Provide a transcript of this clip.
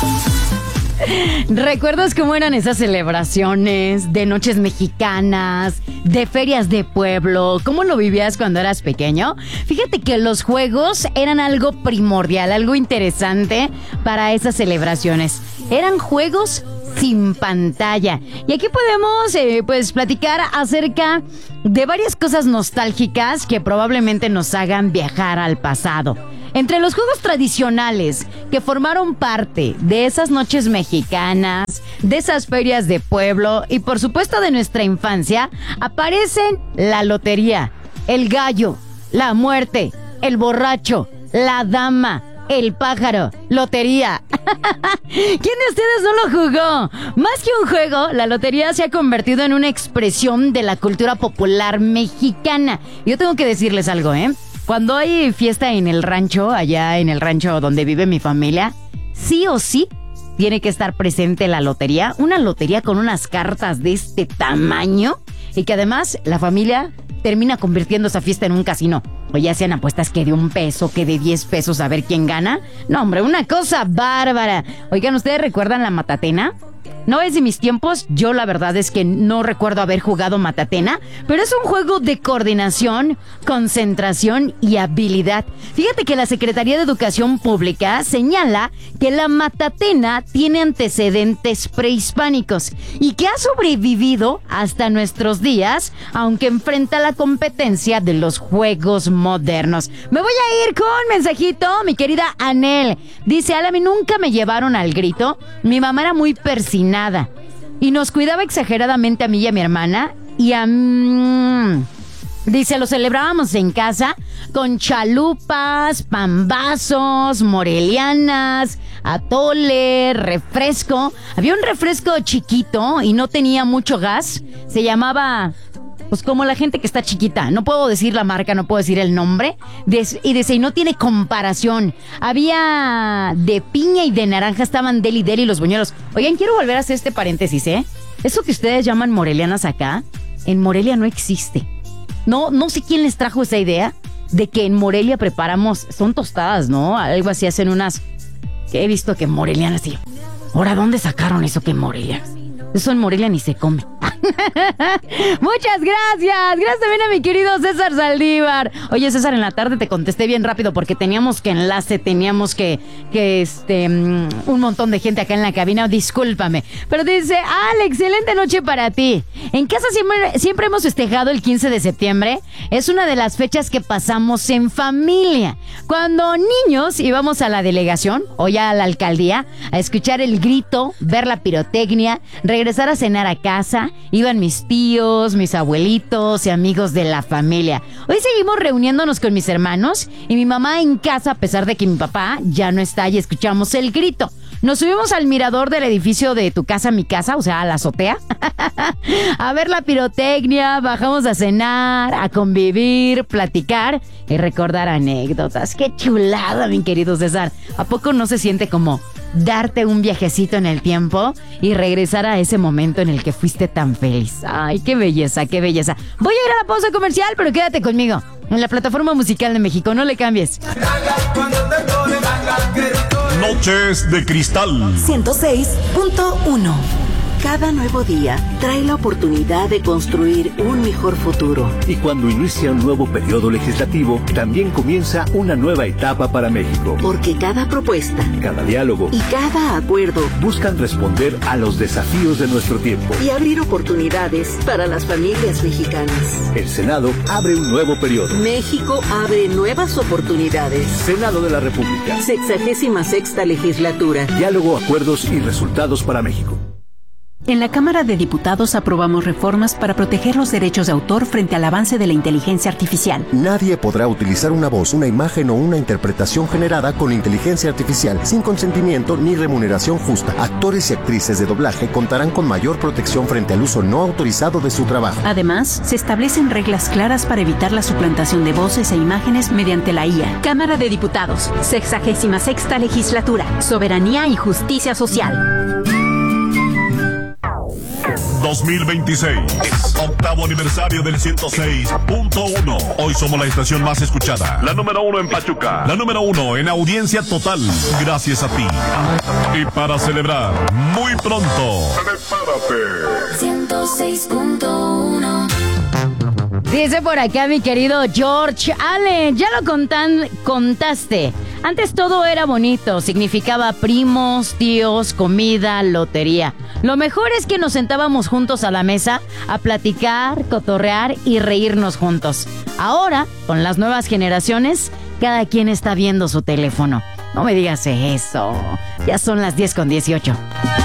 ¿Recuerdas cómo eran esas celebraciones de noches mexicanas, de ferias de pueblo? ¿Cómo lo vivías cuando eras pequeño? Fíjate que los juegos eran algo primordial, algo interesante para esas celebraciones. Eran juegos sin pantalla. Y aquí podemos platicar acerca de varias cosas nostálgicas que probablemente nos hagan viajar al pasado. Entre los juegos tradicionales que formaron parte de esas noches mexicanas, de esas ferias de pueblo y por supuesto de nuestra infancia, aparecen la lotería, el gallo, la muerte, el borracho, la dama, el pájaro, lotería. ¿Quién de ustedes no lo jugó? Más que un juego, la lotería se ha convertido en una expresión de la cultura popular mexicana. Yo tengo que decirles algo, Cuando hay fiesta en el rancho, allá en el rancho donde vive mi familia, sí o sí tiene que estar presente la lotería. Una lotería con unas cartas de este tamaño y que además la familia termina convirtiendo esa fiesta en un casino. O ya sean apuestas que de $1, que de 10 pesos a ver quién gana. No, hombre, una cosa bárbara. Oigan, ¿ustedes recuerdan la matatena? No es de mis tiempos, yo la verdad es que no recuerdo haber jugado matatena, pero es un juego de coordinación, concentración y habilidad. Fíjate que la Secretaría de Educación Pública señala que la matatena tiene antecedentes prehispánicos y que ha sobrevivido hasta nuestros días, aunque enfrenta la competencia de los juegos modernos. Me voy a ir con mensajito, mi querida Anel. Dice, a mí nunca me llevaron al grito, mi mamá era muy persinada y nos cuidaba exageradamente a mí y a mi hermana y dice, lo celebrábamos en casa con chalupas, pambazos, morelianas, atole, refresco. Había un refresco chiquito y no tenía mucho gas. Se llamaba, pues como la gente que está chiquita. No puedo decir la marca, no puedo decir el nombre. Y no tiene comparación. Había de piña y de naranja, estaban deli los buñuelos. Oigan, quiero volver a hacer este paréntesis, Eso que ustedes llaman morelianas acá, en Morelia no existe. No sé quién les trajo esa idea de que en Morelia preparamos, son tostadas, ¿no? Algo así, hacen unas, que he visto que morelianas y... ¿Ahora dónde sacaron eso que en Morelia? Eso en Morelia ni se come. Muchas gracias. Gracias también a mi querido César Saldívar. Oye, César, en la tarde te contesté bien rápido porque teníamos que un montón de gente acá en la cabina. Discúlpame. Pero dice, excelente noche para ti. En casa siempre hemos festejado el 15 de septiembre. Es una de las fechas que pasamos en familia. Cuando niños íbamos a la delegación o ya a la alcaldía a escuchar el grito, ver la pirotecnia, regresar a cenar a casa. Iban mis tíos, mis abuelitos y amigos de la familia. Hoy seguimos reuniéndonos con mis hermanos y mi mamá en casa, a pesar de que mi papá ya no está, y escuchamos el grito. Nos subimos al mirador del edificio de tu casa, mi casa, o sea, a la azotea, a ver la pirotecnia, bajamos a cenar, a convivir, platicar y recordar anécdotas. ¡Qué chulada, mi querido César! ¿A poco no se siente como darte un viajecito en el tiempo y regresar a ese momento en el que fuiste tan feliz? ¡Ay, qué belleza, qué belleza! Voy a ir a la pausa comercial, pero quédate conmigo en la plataforma musical de México. No le cambies. Noches de Cristal 106.1. Cada nuevo día trae la oportunidad de construir un mejor futuro. Y cuando inicia un nuevo periodo legislativo, también comienza una nueva etapa para México. Porque cada propuesta, cada diálogo y cada acuerdo buscan responder a los desafíos de nuestro tiempo y abrir oportunidades para las familias mexicanas. El Senado abre un nuevo periodo. México abre nuevas oportunidades. Senado de la República. 66ª legislatura. Diálogo, acuerdos y resultados para México. En la Cámara de Diputados aprobamos reformas para proteger los derechos de autor frente al avance de la inteligencia artificial. Nadie podrá utilizar una voz, una imagen o una interpretación generada con inteligencia artificial sin consentimiento ni remuneración justa. Actores y actrices de doblaje contarán con mayor protección frente al uso no autorizado de su trabajo. Además, se establecen reglas claras para evitar la suplantación de voces e imágenes mediante la IA. Cámara de Diputados, 66ª legislatura, soberanía y justicia social. 2026. Octavo aniversario del 106.1. Hoy somos la estación más escuchada. La número 1 en Pachuca. La número 1 en audiencia total. Gracias a ti. Y para celebrar, muy pronto, prepárate. 106.1. Dice por acá mi querido George. Ale, ya lo contaste. Antes todo era bonito, significaba primos, tíos, comida, lotería. Lo mejor es que nos sentábamos juntos a la mesa a platicar, cotorrear y reírnos juntos. Ahora, con las nuevas generaciones, cada quien está viendo su teléfono. No me digas eso. Ya son las 10:18.